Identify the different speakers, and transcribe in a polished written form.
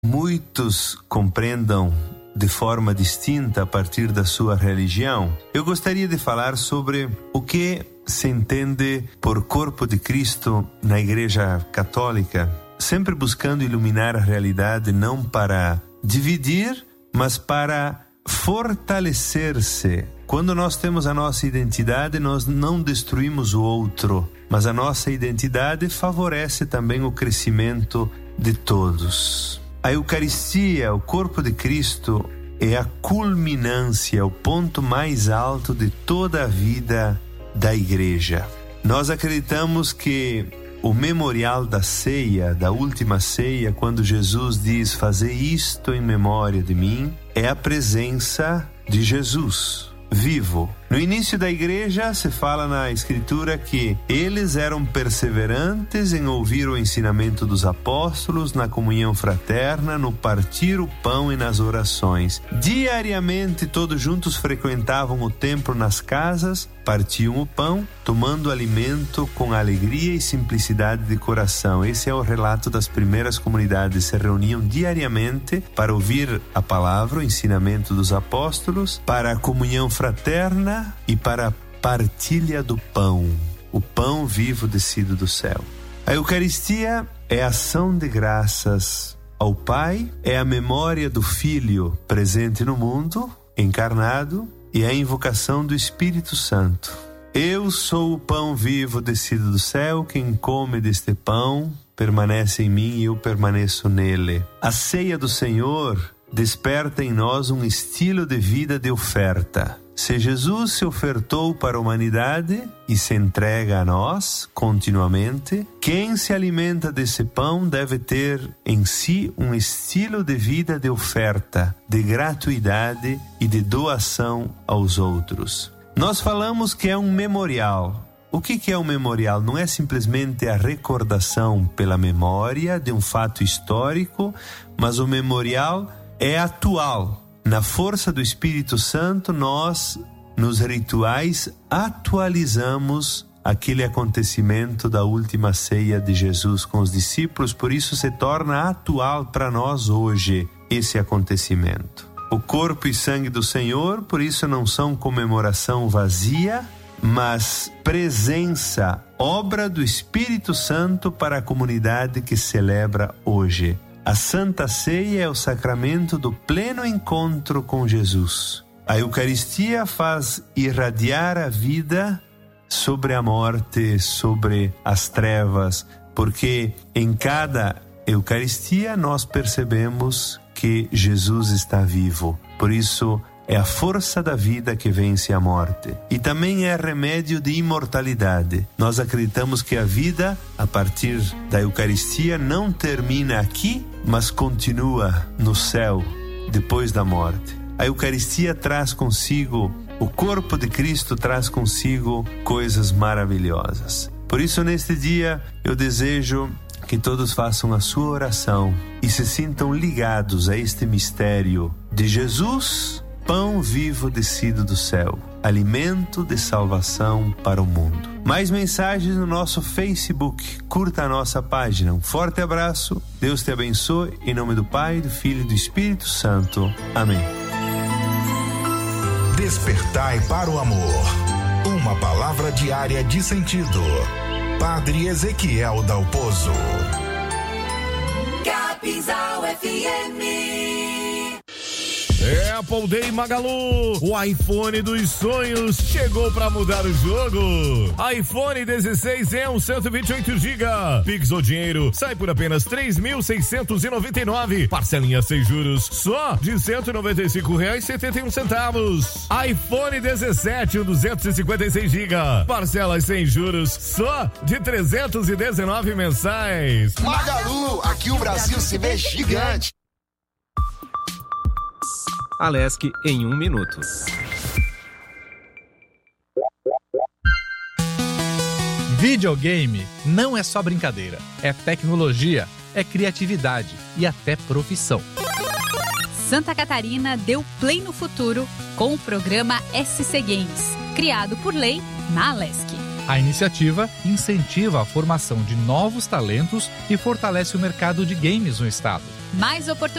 Speaker 1: muitos compreendam de forma distinta a partir da sua religião, eu gostaria de falar sobre o que se entende por corpo de Cristo na Igreja Católica, sempre buscando iluminar a realidade não para dividir, mas para fortalecer-se. Quando nós temos a nossa identidade, nós não destruímos o outro, mas a nossa identidade favorece também o crescimento de todos. A Eucaristia, o corpo de Cristo, é a culminância, o ponto mais alto de toda a vida da Igreja. Nós acreditamos que o memorial da ceia, da última ceia, quando Jesus diz: "Fazei isto em memória de mim", é a presença de Jesus vivo. No início da igreja se fala na escritura que eles eram perseverantes em ouvir o ensinamento dos apóstolos, na comunhão fraterna, no partir o pão e nas orações. Diariamente todos juntos frequentavam o templo nas casas, partiam o pão, tomando alimento com alegria e simplicidade de coração. Esse é o relato das primeiras comunidades. Se reuniam diariamente para ouvir a palavra, o ensinamento dos apóstolos, para a comunhão fraterna e para a partilha do pão, o pão vivo descido do céu. A Eucaristia é a ação de graças ao Pai, é a memória do Filho presente no mundo, encarnado, e a invocação do Espírito Santo. Eu sou o pão vivo descido do céu, quem come deste pão permanece em mim e eu permaneço nele. A ceia do Senhor desperta em nós um estilo de vida de oferta. Se Jesus se ofertou para a humanidade e se entrega a nós continuamente, quem se alimenta desse pão deve ter em si um estilo de vida de oferta, de gratuidade e de doação aos outros. Nós falamos que é um memorial. O que é um memorial? Não é simplesmente a recordação pela memória de um fato histórico, mas o memorial é atual. Na força do Espírito Santo, nós, nos rituais, atualizamos aquele acontecimento da última ceia de Jesus com os discípulos, por isso se torna atual para nós hoje esse acontecimento. O corpo e sangue do Senhor, por isso não são comemoração vazia, mas presença, obra do Espírito Santo para a comunidade que celebra hoje. A Santa Ceia é o sacramento do pleno encontro com Jesus. A Eucaristia faz irradiar a vida sobre a morte, sobre as trevas, porque em cada Eucaristia nós percebemos que Jesus está vivo. Por isso, é a força da vida que vence a morte. E também é remédio de imortalidade. Nós acreditamos que a vida, a partir da Eucaristia, não termina aqui, mas continua no céu, depois da morte. A Eucaristia traz consigo, o corpo de Cristo traz consigo coisas maravilhosas. Por isso, neste dia, eu desejo que todos façam a sua oração e se sintam ligados a este mistério de Jesus, pão vivo descido do céu, alimento de salvação para o mundo. Mais mensagens no nosso Facebook. Curta a nossa página. Um forte abraço. Deus te abençoe. Em nome do Pai, do Filho e do Espírito Santo. Amém.
Speaker 2: Despertai para o amor. Uma palavra diária de sentido. Padre Ezequiel Dalpozo.
Speaker 3: Capinzal FM.
Speaker 4: Apple Day Magalu, o iPhone dos sonhos chegou para mudar o jogo. iPhone 16 é um 128 GB. Pix ou dinheiro sai por apenas 3.699. Parcelinha sem juros só de R$ 195,71. iPhone 17, 256 GB. Parcelas sem juros só de 319 mensais.
Speaker 5: Magalu, aqui o Brasil se vê gigante.
Speaker 6: Alesc em 1 minuto.
Speaker 7: Videogame não é só brincadeira, é tecnologia, é criatividade e até profissão.
Speaker 8: Santa Catarina deu play no futuro com o programa SC Games, criado por lei na Alesc.
Speaker 7: A iniciativa incentiva a formação de novos talentos e fortalece o mercado de games no estado.
Speaker 8: Mais oportunidades